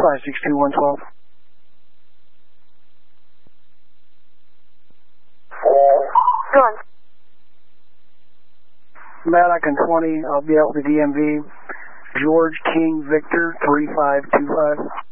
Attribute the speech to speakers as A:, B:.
A: 562-112.
B: Going.
A: Maddox 20, I'll be out with the DMV. George King Victor 3525.